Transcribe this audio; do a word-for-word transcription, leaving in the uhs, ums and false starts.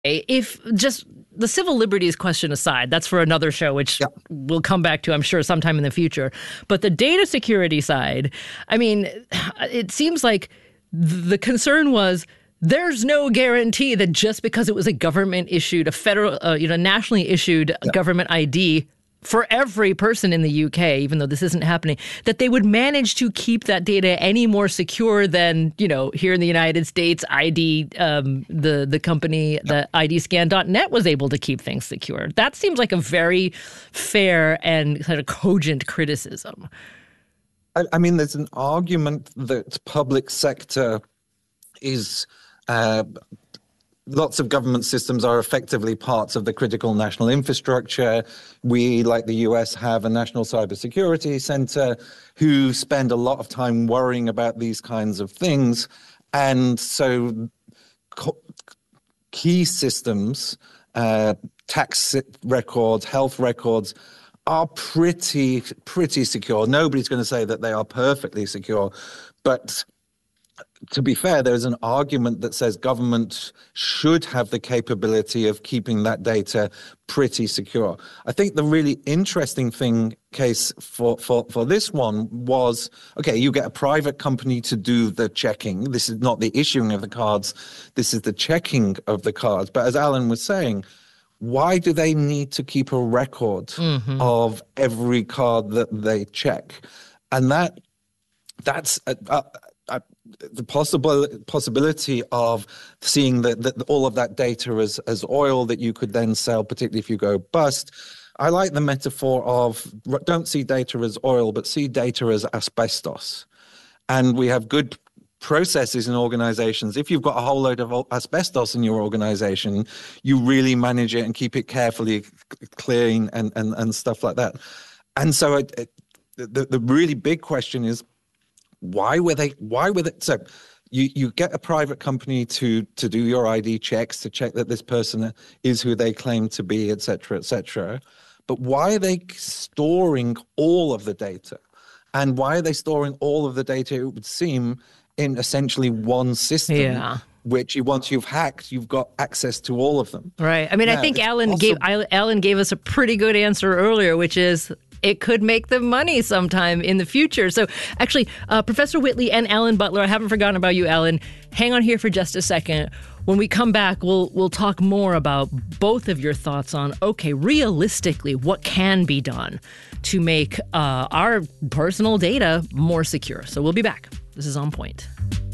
If just the civil liberties question aside, that's for another show, which yeah. we'll come back to, I'm sure, sometime in the future. But the data security side, I mean, it seems like the concern was there's no guarantee that just because it was a government issued, a federal, uh, you know, nationally issued yeah. government I D for every person in the U K, even though this isn't happening, that they would manage to keep that data any more secure than, you know, here in the United States, I D, um, the, the company, yep. the I D scan dot net was able to keep things secure. That seems like a very fair and kind of cogent criticism. I, I mean, there's an argument that public sector is... Uh, Lots of government systems are effectively parts of the critical national infrastructure. We, like the U S, have a National Cybersecurity Center who spend a lot of time worrying about these kinds of things. And so co- key systems, uh, tax records, health records, are pretty, pretty secure. Nobody's going to say that they are perfectly secure, but to be fair, there's an argument that says government should have the capability of keeping that data pretty secure. I think the really interesting thing case for, for, for this one was, okay, you get a private company to do the checking. This is not the issuing of the cards. This is the checking of the cards. But as Alan was saying, why do they need to keep a record mm-hmm. of every card that they check? And that that's a, a, a, the possible possibility of seeing that, that all of that data as, as oil that you could then sell, particularly if you go bust. I like the metaphor of don't see data as oil, but see data as asbestos. And we have good processes in organizations. If you've got a whole load of asbestos in your organization, you really manage it and keep it carefully clean and, and, and stuff like that. And so it, it, the, the really big question is, Why were they? Why were they? So, you, you get a private company to to do your I D checks to check that this person is who they claim to be, et cetera, et cetera. But why are they storing all of the data? And why are they storing all of the data? It would seem in essentially one system. Yeah. Which you, once you've hacked, you've got access to all of them. Right. I mean, now, I think Alan gave Alan gave us a pretty good answer earlier, which is it could make them money sometime in the future. So actually, uh, Professor Whitley and Alan Butler, I haven't forgotten about you, Alan. Hang on here for just a second. When we come back, we'll we'll talk more about both of your thoughts on, okay, realistically, what can be done to make uh, our personal data more secure. So we'll be back. This is On Point.